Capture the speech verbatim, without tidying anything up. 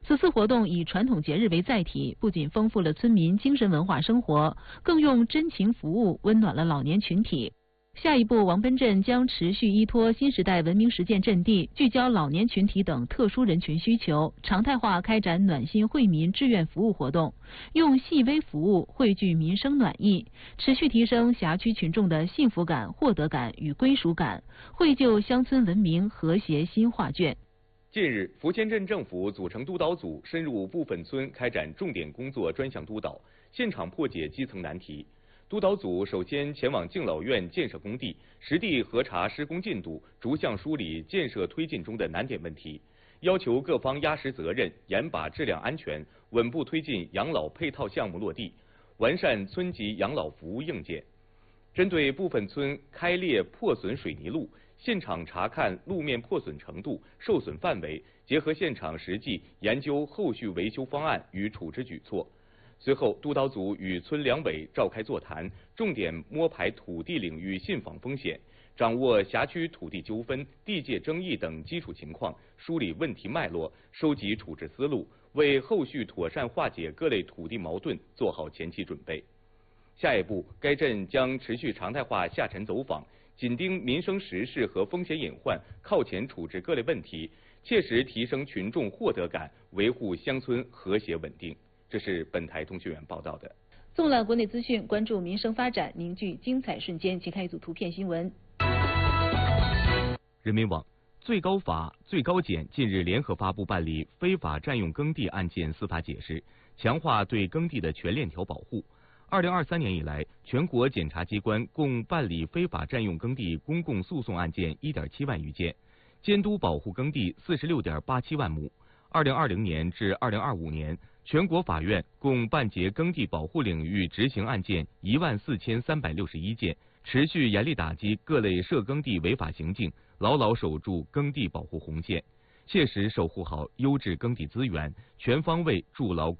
此次活动以传统节日为载体，不仅丰富了村民精神文化生活，更用真情服务温暖了老年群体。下一步，王奔镇将持续依托新时代文明实践阵地，聚焦老年群体等特殊人群需求，常态化开展暖心惠民志愿服务活动，用细微服务汇聚民生暖意，持续提升辖区群众的幸福感、获得感与归属感，绘就乡村文明和谐新画卷。 近日，福仙镇政府组成督导组，深入部分村开展重点工作专项督导，现场破解基层难题。督导组首先前往敬老院建设工地，实地核查施工进度，逐项梳理建设推进中的难点问题，要求各方压实责任，严把质量安全，稳步推进养老配套项目落地，完善村级养老服务硬件。针对部分村开裂破损水泥路，现场查看路面破损程度、受损范围，结合现场实际研究后续维修方案与处置举措。随后，督导组与村两委召开座谈，重点摸排土地领域信访风险，掌握辖区土地纠纷、地界争议等基础情况，梳理问题脉络，收集处置思路，为后续妥善化解各类土地矛盾做好前期准备。下一步，该镇将持续常态化下沉走访，紧盯民生时事和风险隐患，靠前处置各类问题，切实提升群众获得感，维护乡村和谐稳定。这是本台通讯员报道的。 纵览国内资讯，关注民生发展，凝聚精彩瞬间。请看一组图片新闻。 人民网、最高法、最高检近日联合发布办理非法占用耕地案件司法解释，强化对耕地的全链条保护。二零二三年以来，全国检察机关共办理非法占用耕地公共诉讼案件一点七万余件，监督保护耕地四十六点八七万亩。二零二零年至二零二五年，全国法院共办结耕地保护领域执行案件一万四千三百六十一件，持续严厉打击各类涉耕地违法行径，牢牢守住耕地保护红线，切实守护好优质耕地资源，全方位筑牢